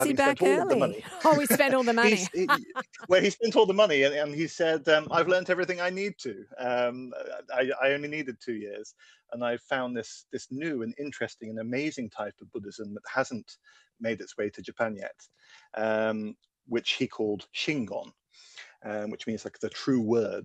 He having back spent all of the early? money. Oh, he spent all the money. He spent all the money, and he said, "I've learnt everything I need to. I only needed 2 years, and I found this new and interesting and amazing type of Buddhism that hasn't made its way to Japan yet, which he called Shingon, which means like the true word.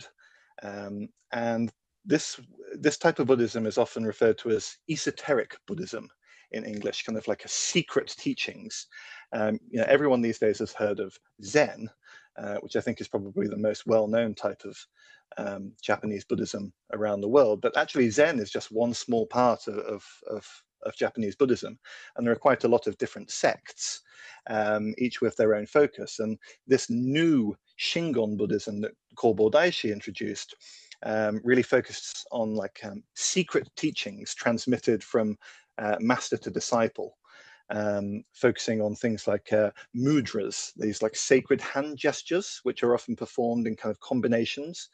And this type of Buddhism is often referred to as esoteric Buddhism in English, kind of like a secret teachings. Everyone these days has heard of Zen, which I think is probably the most well-known type of Japanese Buddhism around the world. But actually, Zen is just one small part of Japanese Buddhism, and there are quite a lot of different sects, each with their own focus. And this new Shingon Buddhism that Korbo Daishi introduced really focused on secret teachings transmitted from master to disciple, focusing on things like mudras, these like sacred hand gestures, which are often performed in kind of combinations,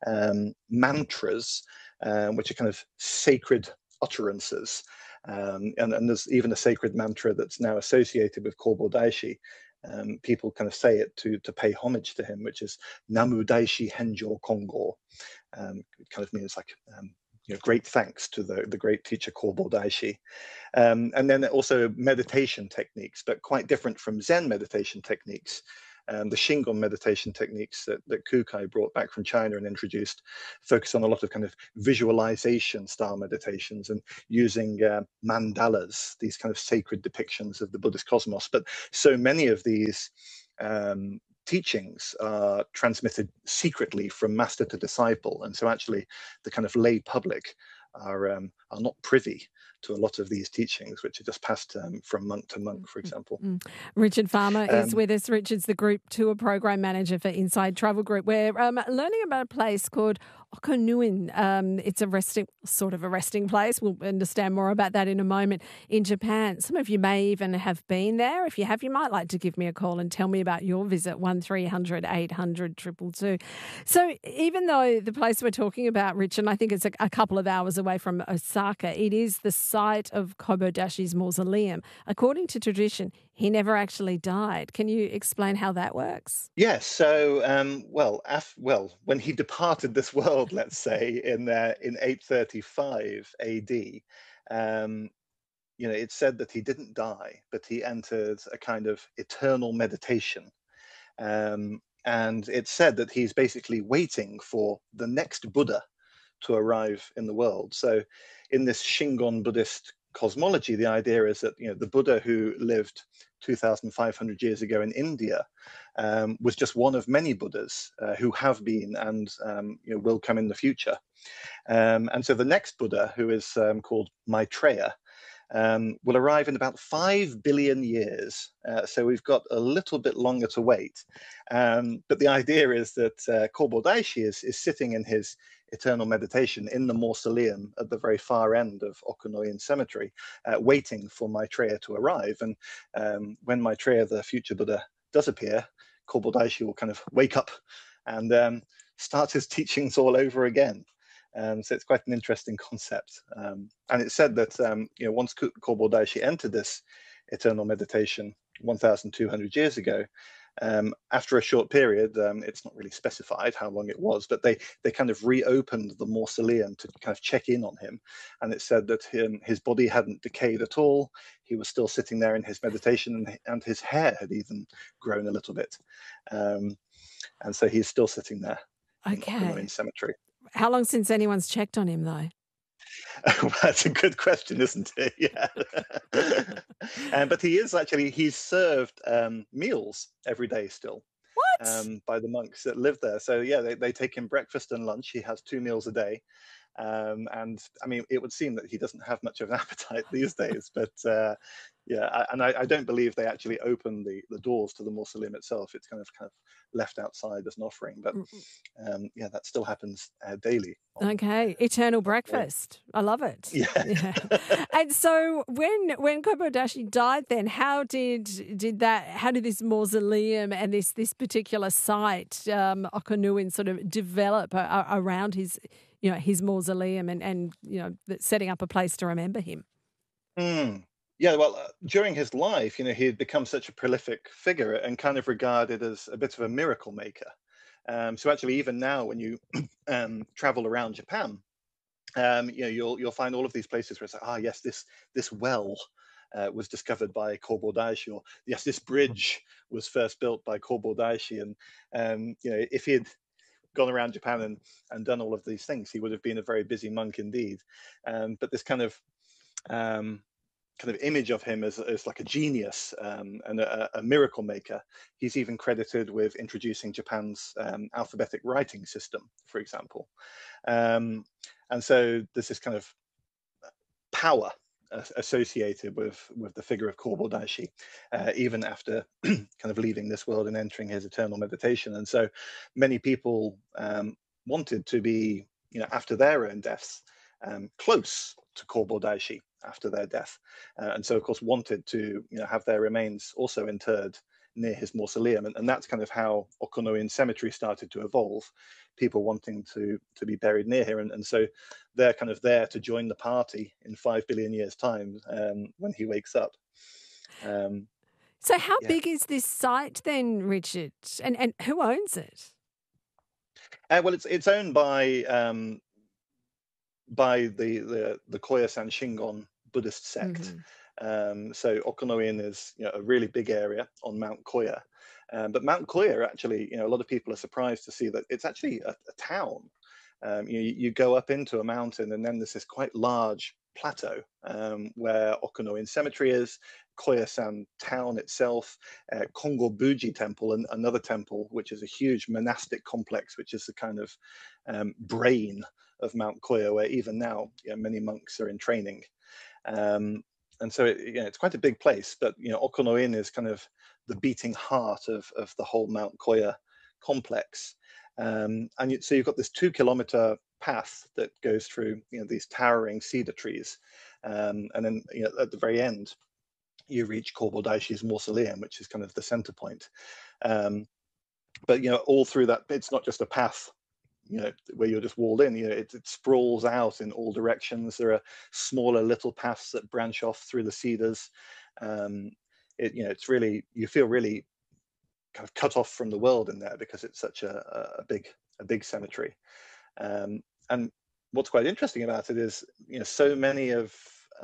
mantras, which are kind of sacred utterances. And there's even a sacred mantra that's now associated with Korbo Daishi. People kind of say it to pay homage to him, which is Namu Daishi Henjo Kongo. It kind of means like great thanks to the great teacher Korbo Daishi. And then also meditation techniques, but quite different from Zen meditation techniques. The Shingon meditation techniques that Kukai brought back from China and introduced focus on a lot of kind of visualization style meditations and using mandalas, these kind of sacred depictions of the Buddhist cosmos. But so many of these teachings are transmitted secretly from master to disciple, and so actually the kind of lay public are not privy to a lot of these teachings, which are just passed from monk to monk, for example. Richard Farmer is with us. Richard's the Group Tour Program Manager for Inside Travel Group. We're learning about a place called Okonuin. It's a resting place. We'll understand more about that in a moment in Japan. Some of you may even have been there. If you have, you might like to give me a call and tell me about your visit, 1300 800 222. So even though the place we're talking about, Richard, I think it's a couple of hours away from Osaka, it is the site of Kobodashi's mausoleum. According to tradition, he never actually died. Can you explain how that works? Yes. So, when he departed this world, let's say in 835 AD, it's said that he didn't die, but he entered a kind of eternal meditation. And it's said that he's basically waiting for the next Buddha to arrive in the world. So in this Shingon Buddhist cosmology, the idea is that the Buddha who lived 2,500 years ago in India was just one of many Buddhas who have been and will come in the future. And so the next Buddha, who is called Maitreya, will arrive in about 5 billion years. So we've got a little bit longer to wait. But the idea is that Korbo Daishi is sitting in his eternal meditation in the mausoleum at the very far end of Okunoin Cemetery, waiting for Maitreya to arrive. And when Maitreya, the future Buddha, does appear, Korbo Daishi will kind of wake up and start his teachings all over again. So it's quite an interesting concept. And it's said that once Korbo Daishi entered this eternal meditation 1,200 years ago, after a short period, it's not really specified how long it was, but they kind of reopened the mausoleum to kind of check in on him. And it said that his body hadn't decayed at all. He was still sitting there in his meditation, and his hair had even grown a little bit. And so he's still sitting there in Okunoin Cemetery. How long since anyone's checked on him, though? Well, that's a good question, isn't it? Yeah. But he's served meals every day still What? by the monks that live there. So, yeah, they take him breakfast and lunch. He has 2 meals a day. And I mean, it would seem that he doesn't have much of an appetite these days, but I don't believe they actually open the doors to the mausoleum itself. It's kind of left outside as an offering, but that still happens daily. Okay, eternal breakfast. I love it. Yeah. And so when Kobodashi died, then how did this mausoleum and this particular site, Okonuin, sort of develop around his mausoleum and setting up a place to remember him? Yeah, well, during his life, he had become such a prolific figure and kind of regarded as a bit of a miracle maker. So actually, even now, when you travel around Japan, you'll find all of these places where it's like, ah, yes, this well was discovered by Kobo Daishi, or yes, this bridge was first built by Kobo Daishi, and if he had gone around Japan and done all of these things, he would have been a very busy monk indeed. But this um, kind of image of him as like a genius and a miracle maker. He's even credited with introducing Japan's alphabetic writing system, for example. And so there's this kind of power associated with the figure of Kobo Daishi, even after kind of leaving this world and entering his eternal meditation. And so many people wanted to be, after their own deaths, close to Kobo Daishi after their death, and so of course wanted to have their remains also interred near his mausoleum, and that's kind of how Oko-no-In Cemetery started to evolve. People wanting to be buried near here, and so they're kind of there to join the party in 5 billion years' time when he wakes up. So how Yeah. big is this site then, Richard? And who owns it? Well, it's owned by the Koyasan Shingon Buddhist sect. So Oko-no-In is a really big area on Mount Koya. But Mount Koya, actually, a lot of people are surprised to see that it's actually a town. You go up into a mountain, and then there's this quite large plateau where Oko-no-In Cemetery is, Koyasan town itself, Kongo Buji Temple, and another temple, which is a huge monastic complex, which is the kind of brain of Mount Koya, where even now many monks are in training. And so it's quite a big place, but Oko-no-In is kind of the beating heart of the whole Mount Koya complex. So you've got this 2 kilometer path that goes through these towering cedar trees, and then at the very end you reach Kobo Daishi's mausoleum, which is kind of the center point. But all through that, it's not just a path where you're just walled in. It sprawls out in all directions. There are smaller little paths that branch off through the cedars. It's really, you feel really kind of cut off from the world in there, because it's such a big cemetery. And what's quite interesting about it is so many of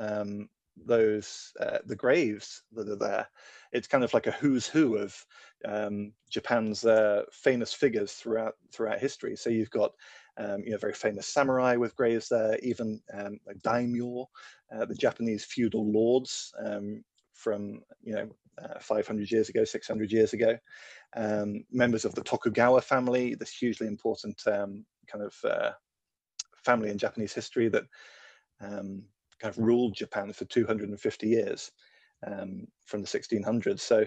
those the graves that are there, it's kind of like a who's who of Japan's famous figures throughout history. So you've got very famous samurai with graves there, even like daimyo, the Japanese feudal lords from 500 years ago, 600 years ago, members of the Tokugawa family, this hugely important kind of family in Japanese history that kind of ruled Japan for 250 years, from the 1600s. So,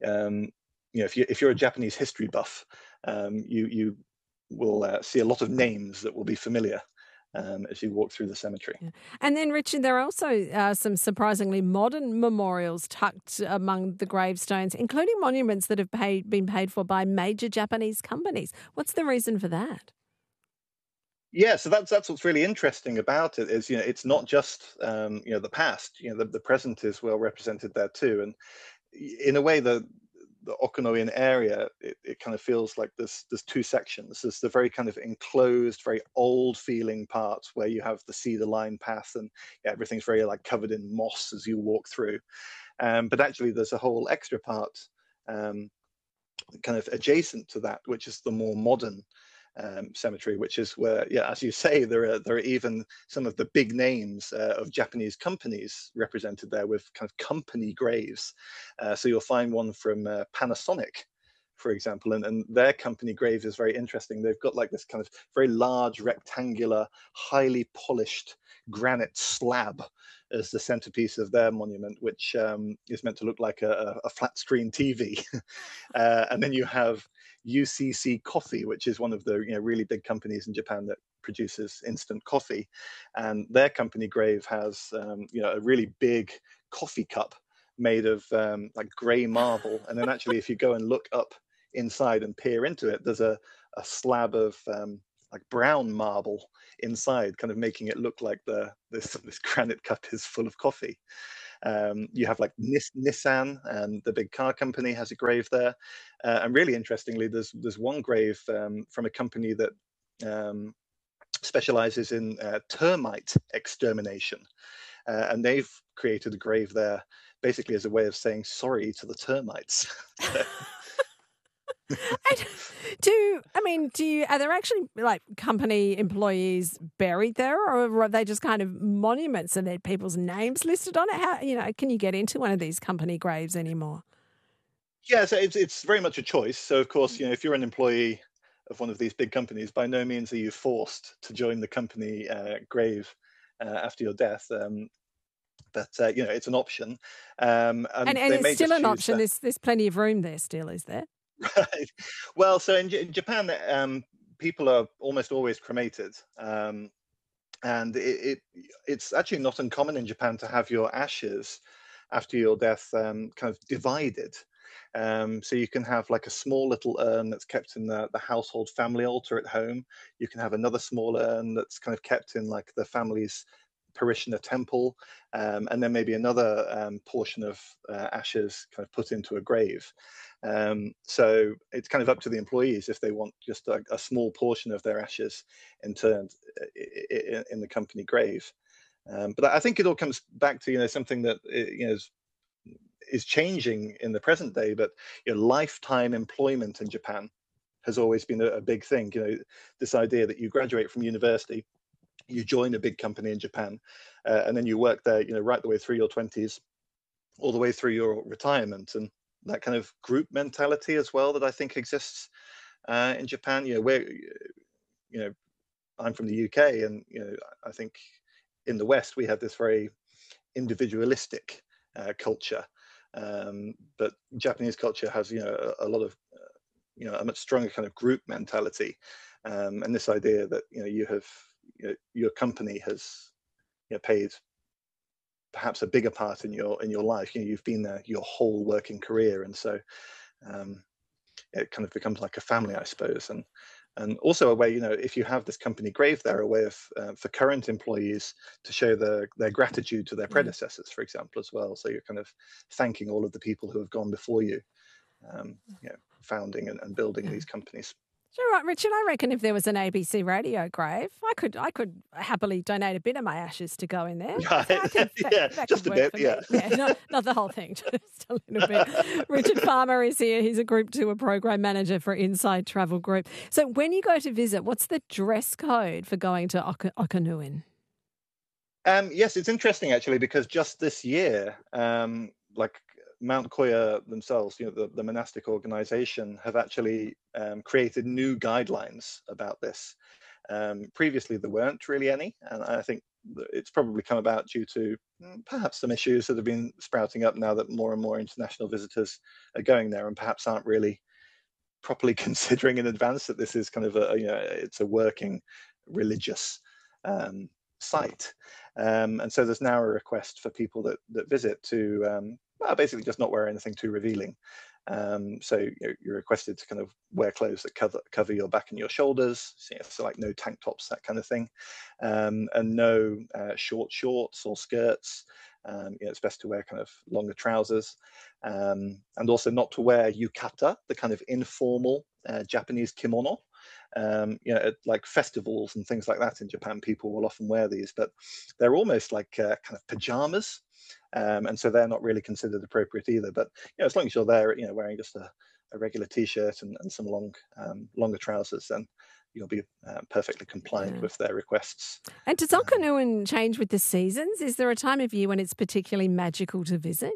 if you're a Japanese history buff, you will see a lot of names that will be familiar as you walk through the cemetery. Yeah. And then, Richard, there are also some surprisingly modern memorials tucked among the gravestones, including monuments that have been paid for by major Japanese companies. What's the reason for that? Yeah, so that's what's really interesting about it is it's not just the past. The present is well represented there too, and in a way the Oko-no-In area, it kind of feels like there's two sections. There's the very kind of enclosed, very old feeling part where you have the cedar line path, and everything's very like covered in moss as you walk through. But actually there's a whole extra part kind of adjacent to that, which is the more modern cemetery, which is where, as you say, there are even some of the big names of Japanese companies represented there with kind of company graves. So you'll find one from Panasonic, for example, and their company grave is very interesting. They've got like this kind of very large, rectangular, highly polished granite slab as the centerpiece of their monument, which is meant to look like a flat screen TV. And then you have UCC Coffee, which is one of the really big companies in Japan that produces instant coffee, and their company grave has a really big coffee cup made of like grey marble. And then actually, if you go and look up inside and peer into it, there's a slab of like brown marble inside, kind of making it look like this granite cup is full of coffee. You have like Nissan, the big car company, has a grave there. And really interestingly, there's one grave from a company that um, specializes in termite extermination, and they've created a grave there basically as a way of saying sorry to the termites. So, And are there actually like company employees buried there, or are they just kind of monuments and there people's names listed on it? How, can you get into one of these company graves anymore? yeah, so it's very much a choice. So of course, if you're an employee of one of these big companies, by no means are you forced to join the company grave after your death. But it's an option, And and and they it's may still just an choose option. to. There's plenty of room there still, is there? Right. Well, so in Japan, people are almost always cremated, and it's actually not uncommon in Japan to have your ashes after your death kind of divided. So you can have like a small little urn that's kept in the household family altar at home. You can have another small urn that's kind of kept in like the family's parishioner temple, and then maybe another portion of ashes kind of put into a grave. So it's kind of up to the employees if they want just a small portion of their ashes interred in the company grave. But I think it all comes back to something that is changing in the present day. But lifetime employment in Japan has always been a big thing. This idea that you graduate from university, you join a big company in Japan, and then you work there, right the way through your 20s, all the way through your retirement, and that kind of group mentality as well that I think exists in Japan. Where you know I'm from the UK, and I think in the West we have this very individualistic culture, but Japanese culture has a lot of a much stronger kind of group mentality, and this idea that you have your company has paid perhaps a bigger part in your life. You've been there your whole working career, and so um, it kind of becomes like a family, I suppose. And also a way, if you have this company grave there, a way of for current employees to show their gratitude to their Yeah. predecessors, for example, as well. So you're kind of thanking all of the people who have gone before you, founding and building Yeah. these companies. Sure, right, Richard. I reckon if there was an ABC radio grave, I could happily donate a bit of my ashes to go in there. Right. I think Yeah, that could just a work bit. for Yeah. me. Yeah, not the whole thing, just a little bit. Richard Farmer is here. He's a Group Tour program manager for Inside Travel Group. So when you go to visit, what's the dress code for going to Okanuin? Yes, it's interesting actually because just this year, like Mount Koya themselves, the monastic organization, have actually created new guidelines about this. Previously, there weren't really any, and I think it's probably come about due to perhaps some issues that have been sprouting up now that more and more international visitors are going there, and perhaps aren't really properly considering in advance that this is kind of it's a working religious um, site, and so there's now a request for people that visit to well, basically just not wear anything too revealing. So you're requested to kind of wear clothes that cover your back and your shoulders, so like no tank tops, that kind of thing, and no short shorts or skirts. It's best to wear kind of longer trousers, and also not to wear yukata, the kind of informal Japanese kimono. At like festivals and things like that in Japan, people will often wear these, but they're almost like kind of pajamas, and so they're not really considered appropriate either. But as long as you're there, wearing just a regular t-shirt and some longer trousers, then you'll be perfectly compliant Yeah. with their requests. And does Okanuin change with the seasons? Is there a time of year when it's particularly magical to visit?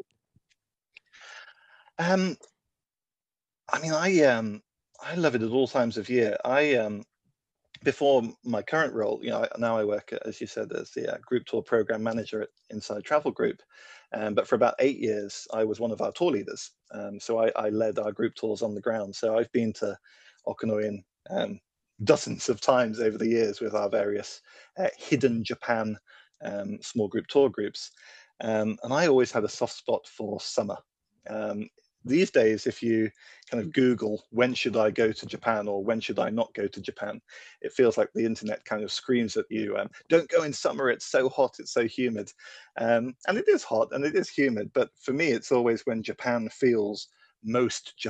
Um, I mean, I love it at all times of year. I Before my current role, now I work, as you said, as the group tour program manager at Inside Travel Group. But for about 8 years, I was one of our tour leaders. So I led our group tours on the ground. So I've been to Okinawa dozens of times over the years with our various hidden Japan small group tour groups. And I always had a soft spot for summer. Um, these days, if you kind of Google when should I go to Japan or when should I not go to Japan, it feels like the internet kind of screams at you, don't go in summer, it's so hot, it's so humid. And it is hot and it is humid, but for me, it's always when Japan feels most